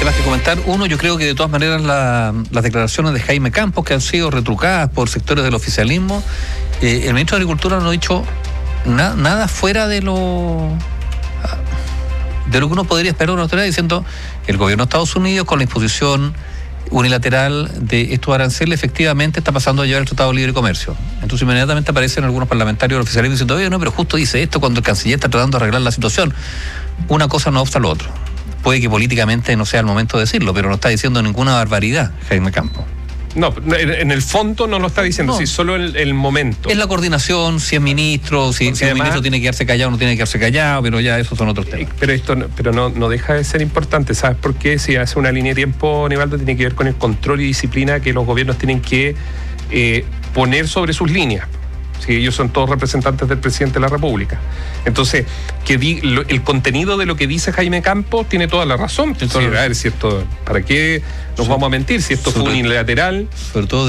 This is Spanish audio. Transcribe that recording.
temas que comentar. Uno, yo creo que de todas maneras las declaraciones de Jaime Campos, que han sido retrucadas por sectores del oficialismo, el ministro de Agricultura no ha dicho nada fuera de lo que uno podría esperar una autoridad, diciendo el gobierno de Estados Unidos, con la imposición unilateral de estos aranceles, efectivamente está pasando a llevar el Tratado de Libre Comercio. Entonces inmediatamente aparecen algunos parlamentarios del oficialismo diciendo, oye, no, pero justo dice esto cuando el canciller está tratando de arreglar la situación. Una cosa no obsta lo otro. Puede que políticamente no sea el momento de decirlo, pero no está diciendo ninguna barbaridad Jaime Campos. No, en el fondo no lo está diciendo, sí, solo el momento. Es la coordinación, si es ministro, si un ministro tiene que quedarse callado o no tiene que quedarse callado, pero ya esos son otros temas. Pero no deja de ser importante, ¿sabes por qué? Si hace una línea de tiempo, Nivaldo, tiene que ver con el control y disciplina que los gobiernos tienen que poner sobre sus líneas. Sí, ellos son todos representantes del presidente de la República. Entonces, el contenido de lo que dice Jaime Campos tiene toda la razón. Entonces, a ver si esto, ¿para qué nos vamos a mentir? Si esto fue unilateral. Sobre todo